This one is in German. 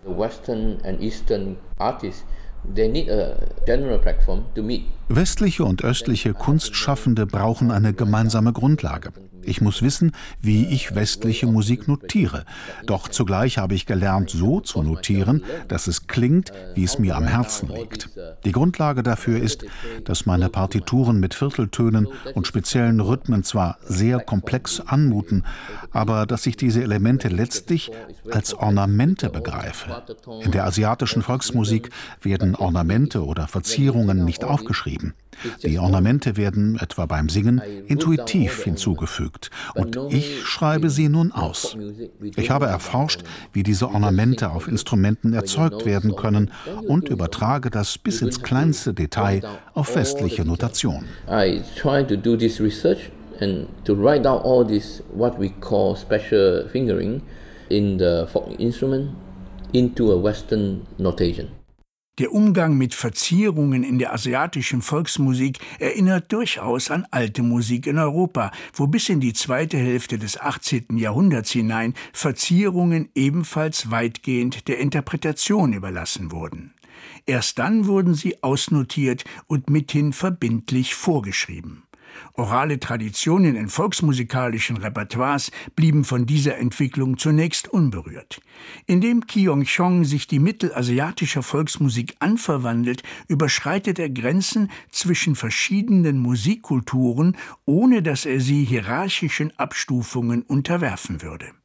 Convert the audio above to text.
Western and Eastern artists, they need a general platform to meet. Westliche und östliche Kunstschaffende brauchen eine gemeinsame Grundlage. Ich muss wissen, wie ich westliche Musik notiere. Doch zugleich habe ich gelernt, so zu notieren, dass es klingt, wie es mir am Herzen liegt. Die Grundlage dafür ist, dass meine Partituren mit Vierteltönen und speziellen Rhythmen zwar sehr komplex anmuten, aber dass ich diese Elemente letztlich als Ornamente begreife. In der asiatischen Volksmusik werden Ornamente oder Verzierungen nicht aufgeschrieben. Die Ornamente werden, etwa beim Singen, intuitiv hinzugefügt und ich schreibe sie nun aus. Ich habe erforscht, wie diese Ornamente auf Instrumenten erzeugt werden können und übertrage das bis ins kleinste Detail auf westliche Notation. I try to do this research and to write down all this what we call special fingering in the folk instrument into a Western notation. Der Umgang mit Verzierungen in der asiatischen Volksmusik erinnert durchaus an alte Musik in Europa, wo bis in die zweite Hälfte des 18. Jahrhunderts hinein Verzierungen ebenfalls weitgehend der Interpretation überlassen wurden. Erst dann wurden sie ausnotiert und mithin verbindlich vorgeschrieben. Orale Traditionen in volksmusikalischen Repertoires blieben von dieser Entwicklung zunächst unberührt. Indem Kyung-chong sich die mittelasiatischer Volksmusik anverwandelt, überschreitet er Grenzen zwischen verschiedenen Musikkulturen, ohne dass er sie hierarchischen Abstufungen unterwerfen würde.